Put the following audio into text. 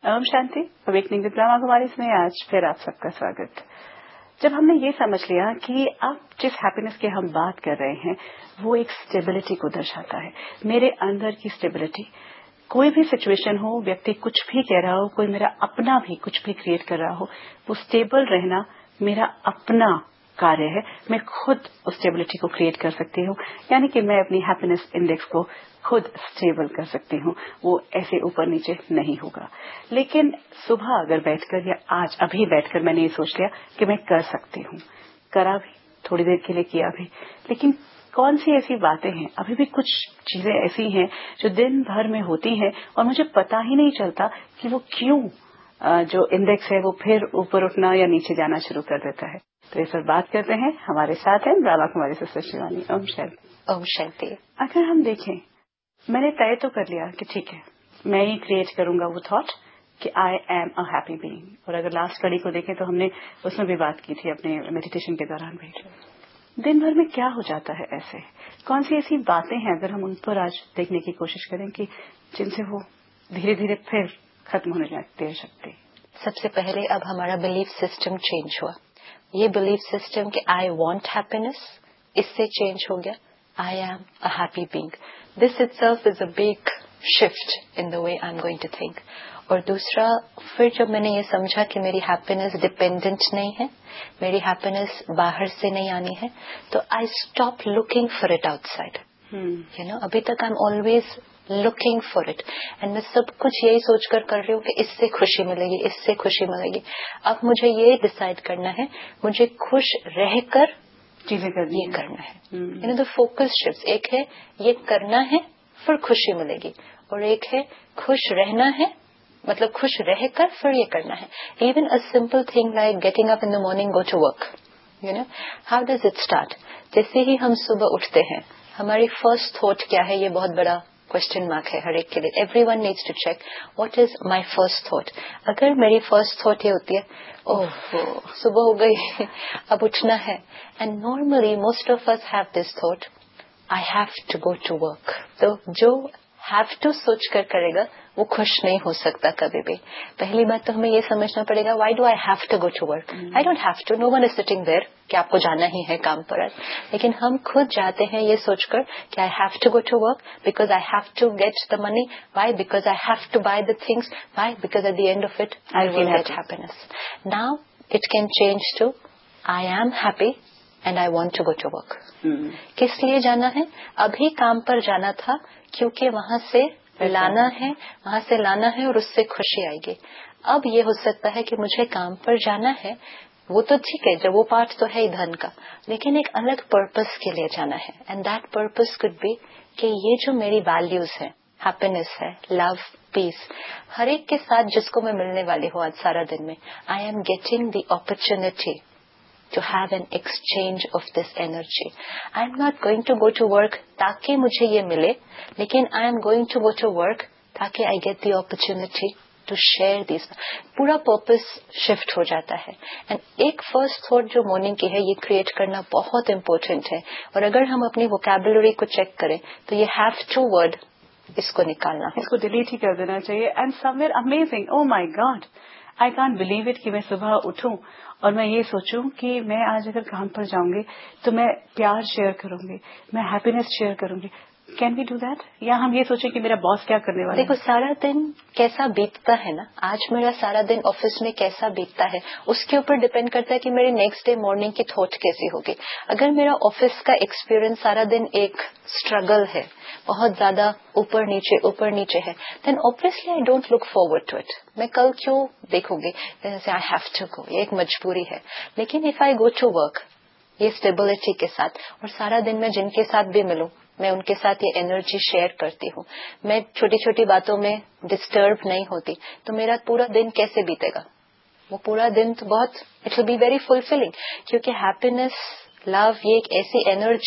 Om Shanti. Awakening with Brahma Kumari में आज फिर आप सबका स्वागत। जब हमने ये समझ लिया कि अब जिस हैप्पीनेस की हम बात कर रहे हैं वो एक स्टेबिलिटी को दर्शाता है, मेरे अंदर की स्टेबिलिटी, कोई भी सिचुएशन हो, व्यक्ति कुछ भी कह रहा हो, कोई मेरा अपना भी कुछ भी क्रिएट कर रहा हो, वो स्टेबल रहना मेरा अपना कार्य है। मैं खुद उस स्टेबिलिटी को क्रिएट कर सकती हूँ, यानी कि मैं अपनी हैप्पीनेस इंडेक्स को खुद स्टेबल कर सकती हूँ, वो ऐसे ऊपर नीचे नहीं होगा। लेकिन सुबह अगर बैठकर या आज अभी बैठकर मैंने ये सोच लिया कि मैं कर सकती हूँ, करा भी, थोड़ी देर के लिए किया भी, लेकिन कौन सी ऐसी बातें हैं, अभी भी कुछ चीजें ऐसी हैं जो दिन भर में होती हैं और मुझे पता ही नहीं चलता कि वो क्यों जो इंडेक्स है वो फिर ऊपर उठना या नीचे जाना शुरू कर देता है। तो इस पर बात करते हैं। हमारे साथ हैं ब्रह्मा कुमारी सिस्टर शिवानी। ओम शांति। ओम शांति। अगर हम देखें, मैंने तय तो कर लिया कि ठीक है, मैं ही क्रिएट करूंगा वो थॉट कि I am a happy being. और अगर लास्ट कड़ी को देखें तो हमने उसमें भी बात की थी अपने मेडिटेशन के दौरान भी। दिन भर में क्या हो जाता है, ऐसे कौन सी ऐसी बातें हैं अगर हम उन पर आज देखने की कोशिश करें कि जिनसे वो धीरे धीरे फिर खत्म होने लगती है शक्ति। सबसे पहले अब हमारा बिलीफ सिस्टम चेंज हुआ। ये बिलीफ सिस्टम कि आई वांट हैप्पीनेस, इससे चेंज हो गया I am a happy being. This itself is a big shift in the way I am going to think. और दूसरा, फिर जब मैंने ये समझा कि मेरी हैप्पीनेस डिपेंडेंट नहीं है, मेरी हैप्पीनेस बाहर से नहीं आनी है, तो I stop looking for it outside. You know, अभी तक I am always looking for it and मैं सब कुछ यही सोचकर कर रही हूँ कि इससे खुशी मिलेगी, इससे खुशी मिलेगी। अब मुझे ये डिसाइड करना है, मुझे खुश रहकर चीजें ये करना है। You know, the focus shift. एक है ये करना है फिर खुशी मिलेगी, और एक है खुश रहना है, मतलब खुश रहकर फिर ये करना है। Even a simple thing like getting up in the morning, go to work. You know, how does it start? जैसे ही हम सुबह उठते हैं, हमारी फर्स्ट थॉट क्या है? ये बहुत बड़ा क्वेश्चन मार्क है हर एक के लिए। Everyone needs to check what is my first thought. अगर मेरी फर्स्ट थॉट ये होती है, ओह सुबह हो गई, अब उठना है, and normally most of us have this thought, I have to go to work. तो जो हैव टू सोच कर करेगा वो खुश नहीं हो सकता कभी भी। पहली बात तो हमें ये समझना पड़ेगा, why do I have to go to work? I don't have to, no one is sitting there कि आपको जाना ही है काम पर। लेकिन हम खुद जाते हैं ये सोचकर कि I have to go to work because I have to get the money. Why? Because I have to by the things. Why? Because at the end of it I will get happiness. Now it can change to I am happy and I want to go to work. किस लिए जाना है? अभी काम पर जाना था क्योंकि वहां से लाना है, वहां से लाना है और उससे खुशी आएगी। अब ये हो सकता है कि मुझे काम पर जाना है, वो तो ठीक है, जब वो पार्ट तो है ही धन का, लेकिन एक अलग पर्पस के लिए जाना है। And that purpose could be कि ये जो मेरी वैल्यूज है, हैप्पीनेस है, लव, पीस, हर एक के साथ जिसको मैं मिलने वाली हूँ आज सारा दिन में, I am getting the opportunity to have an exchange of this energy. I am not going to go to work ताकि मुझे ये मिले, लेकिन I am going to go to work ताकि I get the opportunity to share these. पूरा purpose shift हो जाता है। एंड एक फर्स्ट थॉट जो मॉर्निंग की है, ये क्रिएट करना बहुत इम्पोर्टेंट है। और अगर हम अपनी वोकैबुलरी को चेक करें तो ये हैव टू वर्ड, इसको निकालना है, इसको डिलीट ही कर देना चाहिए। And somewhere amazing, oh my God, I can't believe it कि मैं सुबह उठूं और मैं ये सोचूं कि मैं आज अगर काम पर जाऊंगी तो मैं प्यार शेयर करूंगी, मैं हैप्पीनेस शेयर करूंगी। Can we do that? या हम ये सोचें कि मेरा बॉस क्या करने वाला है? देखो, सारा दिन कैसा बीतता है ना, आज मेरा सारा दिन ऑफिस में कैसा बीतता है, उसके ऊपर डिपेंड करता है कि मेरी नेक्स्ट डे मॉर्निंग की थॉट कैसी होगी। अगर मेरा ऑफिस का एक्सपीरियंस सारा दिन एक स्ट्रगल है, बहुत ज्यादा ऊपर नीचे है, then obviously I don't look forward to it. मैं कल क्यों देखूंगी? जैसे आई हैव टू गो, ये एक मजबूरी है। लेकिन if I go to work ये स्टेबिलिटी के साथ, और सारा दिन मैं जिनके साथ भी मिलूं, मैं उनके साथ ये एनर्जी शेयर करती हूँ, मैं छोटी छोटी बातों में डिस्टर्ब नहीं होती, तो मेरा पूरा दिन कैसे बीतेगा? वो पूरा दिन तो बहुत, it will be very fulfilling, क्योंकि हैप्पीनेस, लव, ये एक ऐसी एनर्जी